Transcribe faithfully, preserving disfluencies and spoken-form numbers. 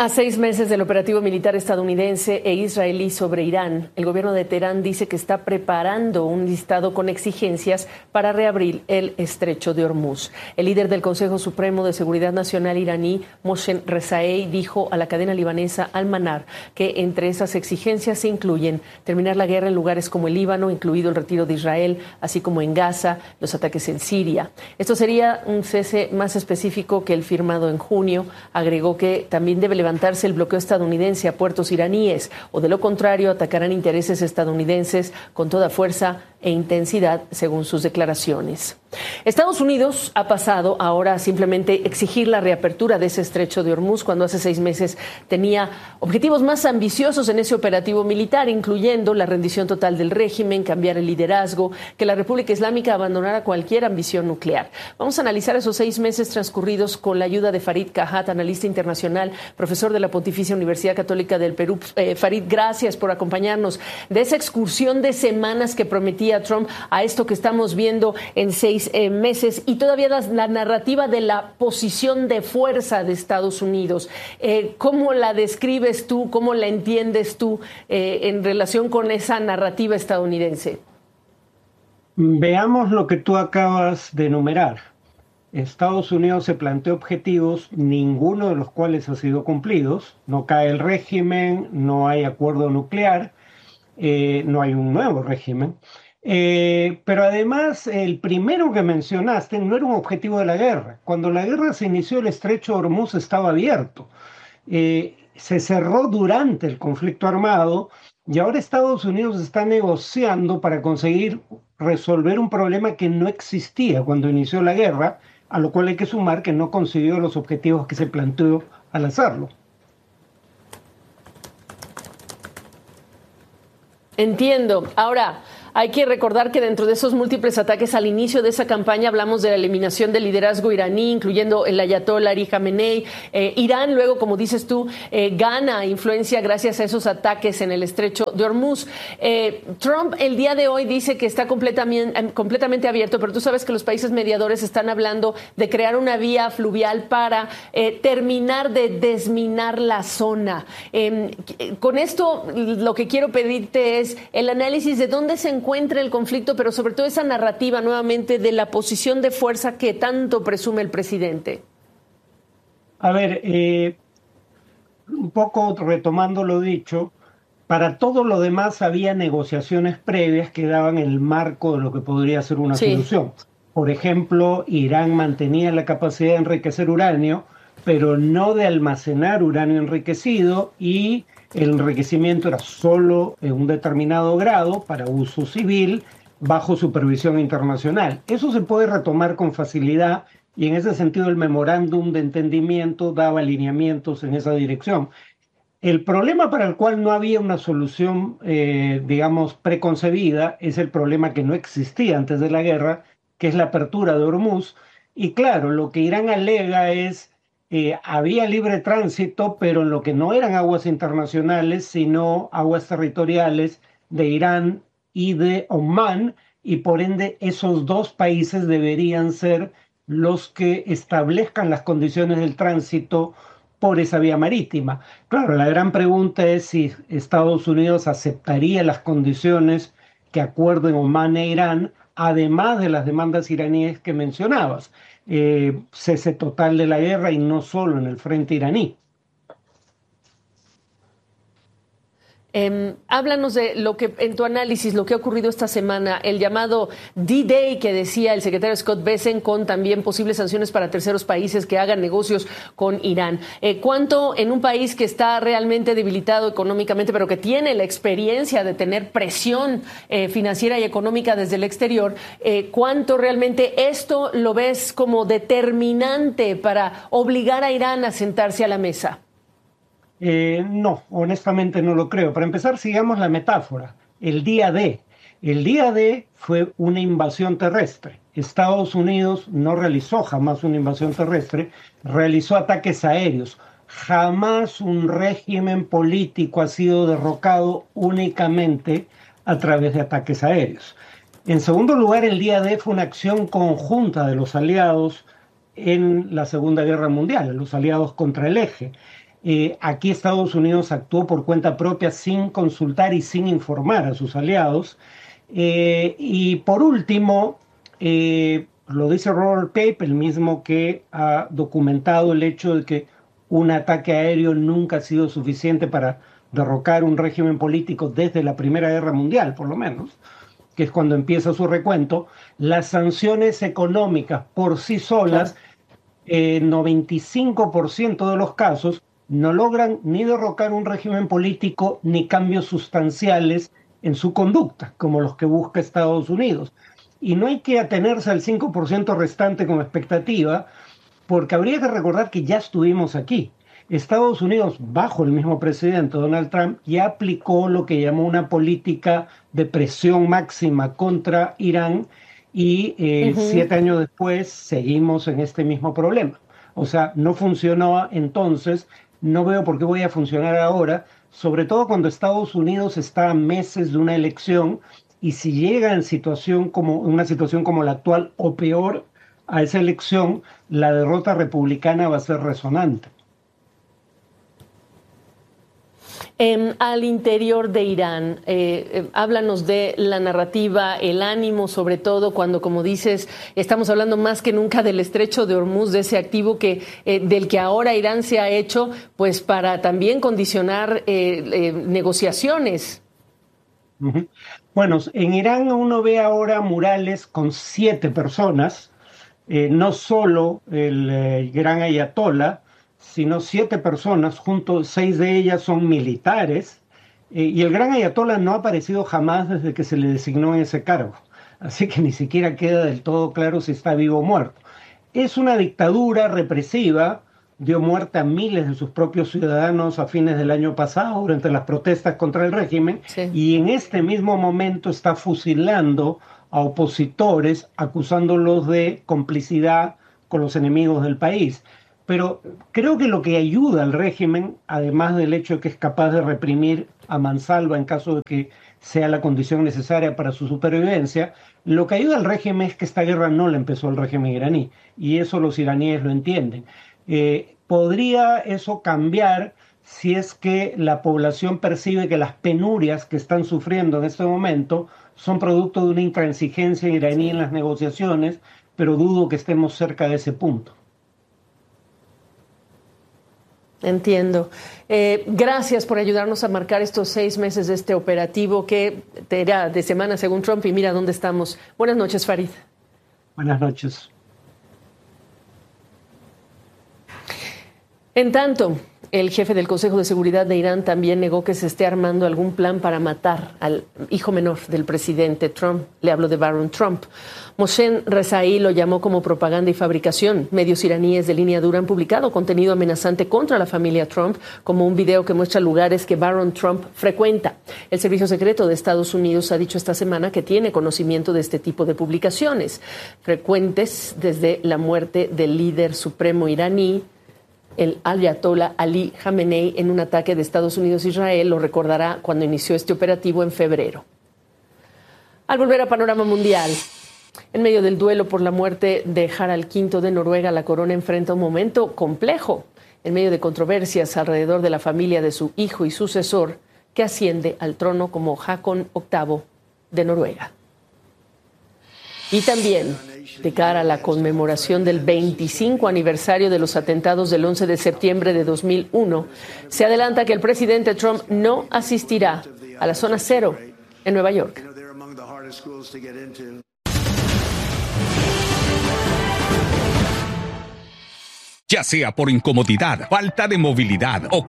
A seis meses del operativo militar estadounidense e israelí sobre Irán, el gobierno de Teherán dice que está preparando un listado con exigencias para reabrir el estrecho de Hormuz. El líder del Consejo Supremo de Seguridad Nacional iraní, Mohsen Rezaei, dijo a la cadena libanesa Al-Manar que entre esas exigencias se incluyen terminar la guerra en lugares como el Líbano, incluido el retiro de Israel, así como en Gaza, los ataques en Siria. Esto sería un cese más específico que el firmado en junio. Agregó que también debe levantarse el bloqueo estadounidense a puertos iraníes, o de lo contrario atacarán intereses estadounidenses con toda fuerza e intensidad, según sus declaraciones. Estados Unidos ha pasado ahora a simplemente exigir la reapertura de ese estrecho de Hormuz, cuando hace seis meses tenía objetivos más ambiciosos en ese operativo militar, incluyendo la rendición total del régimen, cambiar el liderazgo, que la República Islámica abandonara cualquier ambición nuclear. Vamos a analizar esos seis meses transcurridos con la ayuda de Farid Kahat, analista internacional, profesor de la Pontificia Universidad Católica del Perú. Eh, Farid, gracias por acompañarnos. De esa excursión de semanas que prometía Trump a esto que estamos viendo en seis eh, meses y todavía la, la narrativa de la posición de fuerza de Estados Unidos. Eh, ¿Cómo la describes tú? ¿Cómo la entiendes tú eh, en relación con esa narrativa estadounidense? Veamos lo que tú acabas de enumerar. Estados Unidos se planteó objetivos, ninguno de los cuales ha sido cumplidos. No cae el régimen, no hay acuerdo nuclear, eh, no hay un nuevo régimen. Eh, pero además, el primero que mencionaste no era un objetivo de la guerra. Cuando la guerra se inició, el estrecho de Hormuz estaba abierto. Eh, se cerró durante el conflicto armado y ahora Estados Unidos está negociando para conseguir resolver un problema que no existía cuando inició la guerra, a lo cual hay que sumar que no consiguió los objetivos que se planteó al hacerlo. Entiendo. Ahora, hay que recordar que dentro de esos múltiples ataques al inicio de esa campaña hablamos de la eliminación del liderazgo iraní, incluyendo el ayatollah Ali Khamenei. Eh, Irán, luego, como dices tú, eh, gana influencia gracias a esos ataques en el estrecho de Hormuz. Eh, Trump el día de hoy dice que está completamente, completamente abierto, pero tú sabes que los países mediadores están hablando de crear una vía fluvial para eh, terminar de desminar la zona. Eh, con esto, lo que quiero pedirte es el análisis de dónde se encuentra el conflicto, pero sobre todo esa narrativa nuevamente de la posición de fuerza que tanto presume el presidente. A ver, eh, un poco retomando lo dicho, para todo lo demás había negociaciones previas que daban el marco de lo que podría ser una Sí. solución. Por ejemplo, Irán mantenía la capacidad de enriquecer uranio, pero no de almacenar uranio enriquecido, y el enriquecimiento era solo en un determinado grado para uso civil bajo supervisión internacional. Eso se puede retomar con facilidad y en ese sentido el memorándum de entendimiento daba alineamientos en esa dirección. El problema para el cual no había una solución, eh, digamos, preconcebida es el problema que no existía antes de la guerra, que es la apertura de Hormuz. Y claro, lo que Irán alega es Eh, había libre tránsito, pero en lo que no eran aguas internacionales, sino aguas territoriales de Irán y de Omán, y por ende esos dos países deberían ser los que establezcan las condiciones del tránsito por esa vía marítima. Claro, la gran pregunta es si Estados Unidos aceptaría las condiciones que acuerden Omán e Irán, además de las demandas iraníes que mencionabas. Eh, cese total de la guerra y no solo en el frente iraní. Eh, háblanos de lo que, en tu análisis, lo que ha ocurrido esta semana, el llamado D-Day que decía el secretario Scott Bessent, con también posibles sanciones para terceros países que hagan negocios con Irán. Eh, ¿Cuánto en un país que está realmente debilitado económicamente, pero que tiene la experiencia de tener presión eh, financiera y económica desde el exterior, eh, cuánto realmente esto lo ves como determinante para obligar a Irán a sentarse a la mesa? Eh, no, honestamente no lo creo. Para empezar, sigamos la metáfora. El día D. El día D fue una invasión terrestre. Estados Unidos no realizó jamás una invasión terrestre, realizó ataques aéreos. Jamás un régimen político ha sido derrocado únicamente a través de ataques aéreos. En segundo lugar, el día D fue una acción conjunta de los aliados en la Segunda Guerra Mundial, los aliados contra el eje. Eh, aquí Estados Unidos actuó por cuenta propia sin consultar y sin informar a sus aliados. Eh, y por último, eh, lo dice Robert Pape, el mismo que ha documentado el hecho de que un ataque aéreo nunca ha sido suficiente para derrocar un régimen político desde la Primera Guerra Mundial, por lo menos, que es cuando empieza su recuento. Las sanciones económicas por sí solas, en noventa y cinco por ciento de los casos, no logran ni derrocar un régimen político ni cambios sustanciales en su conducta, como los que busca Estados Unidos. Y no hay que atenerse al cinco por ciento restante como expectativa, porque habría que recordar que ya estuvimos aquí. Estados Unidos, bajo el mismo presidente Donald Trump, ya aplicó lo que llamó una política de presión máxima contra Irán y eh, uh-huh. siete años después seguimos en este mismo problema. O sea, no funcionó entonces, no veo por qué voy a funcionar ahora, sobre todo cuando Estados Unidos está a meses de una elección y si llega en situación como, una situación como la actual o peor a esa elección, la derrota republicana va a ser resonante. Eh, al interior de Irán, eh, eh, háblanos de la narrativa, el ánimo, sobre todo cuando, como dices, estamos hablando más que nunca del estrecho de Hormuz, de ese activo que eh, del que ahora Irán se ha hecho, pues para también condicionar eh, eh, negociaciones. Uh-huh. Bueno, en Irán uno ve ahora murales con siete personas, eh, no solo el eh, gran ayatolá, sino siete personas, junto, seis de ellas son militares, eh, y el gran ayatolá no ha aparecido jamás desde que se le designó en ese cargo, así que ni siquiera queda del todo claro si está vivo o muerto. Es una dictadura represiva, dio muerte a miles de sus propios ciudadanos a fines del año pasado durante las protestas contra el régimen, sí. Y en este mismo momento está fusilando a opositores, acusándolos de complicidad con los enemigos del país. Pero creo que lo que ayuda al régimen, además del hecho de que es capaz de reprimir a mansalva en caso de que sea la condición necesaria para su supervivencia, lo que ayuda al régimen es que esta guerra no la empezó el régimen iraní, y eso los iraníes lo entienden. Eh, ¿Podría eso cambiar si es que la población percibe que las penurias que están sufriendo en este momento son producto de una intransigencia iraní en las negociaciones? Pero dudo que estemos cerca de ese punto. Entiendo. Eh, gracias por ayudarnos a marcar estos seis meses de este operativo que era de semana según Trump y mira dónde estamos. Buenas noches, Farid. Buenas noches. En tanto, el jefe del Consejo de Seguridad de Irán también negó que se esté armando algún plan para matar al hijo menor del presidente Trump. Le hablo de Barron Trump. Mohsen Rezaei lo llamó como propaganda y fabricación. Medios iraníes de línea dura han publicado contenido amenazante contra la familia Trump, como un video que muestra lugares que Barron Trump frecuenta. El Servicio Secreto de Estados Unidos ha dicho esta semana que tiene conocimiento de este tipo de publicaciones, frecuentes desde la muerte del líder supremo iraní, el ayatolá Ali Khamenei, en un ataque de Estados Unidos a Israel. Lo recordará cuando inició este operativo en febrero. Al volver a Panorama Mundial, en medio del duelo por la muerte de Harald quinto de Noruega, la corona enfrenta un momento complejo, en medio de controversias alrededor de la familia de su hijo y sucesor, que asciende al trono como Haakon octavo de Noruega. Y también, de cara a la conmemoración del veinticinco aniversario de los atentados del once de septiembre de dos mil uno, se adelanta que el presidente Trump no asistirá a la zona cero en Nueva York. Ya sea por incomodidad, falta de movilidad o